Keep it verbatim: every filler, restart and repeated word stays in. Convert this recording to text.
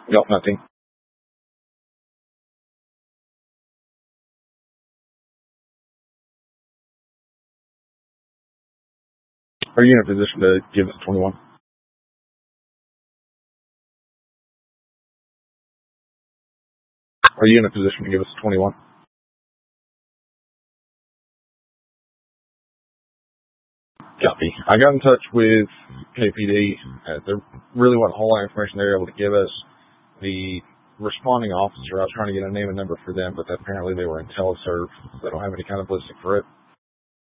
Yep, nothing. Are you in a position to give us twenty-one? Are you in a position to give us twenty-one? Copy. I got in touch with K P D. Uh, there really wasn't a whole lot of information they were able to give us. The responding officer, I was trying to get a name and number for them, but apparently they were in teleserve. They don't have any kind of listing for it.